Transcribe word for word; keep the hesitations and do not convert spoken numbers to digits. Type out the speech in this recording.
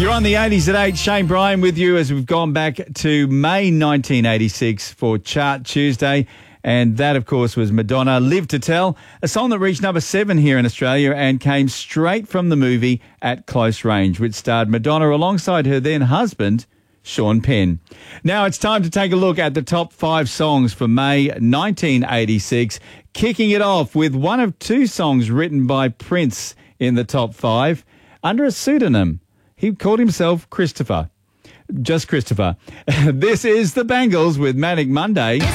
You're on the eighties at eight. Shane Bryan with you as we've gone back to May nineteen eighty-six for Chart Tuesday. And that, of course, was Madonna, Live to Tell, a song that reached number seven here in Australia and came straight from the movie At Close Range, which starred Madonna alongside her then husband, Sean Penn. Now it's time to take a look at the top five songs for May nineteen eighty-six, kicking it off with one of two songs written by Prince in the top five under a pseudonym. He called himself Christopher. Just Christopher. This is the Bangles with Manic Monday.